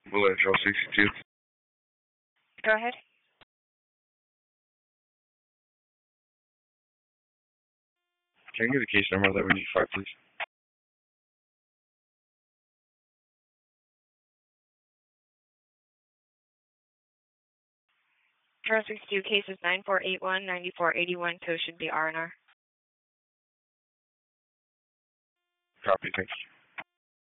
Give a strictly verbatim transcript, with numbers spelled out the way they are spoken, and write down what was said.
Bullet Trail sixty-two. Go ahead. Can I get the case number that we need five, please? Trail sixty-two, case is nine four eight one, nine four eight one, code should be R and R. Copy, thank you.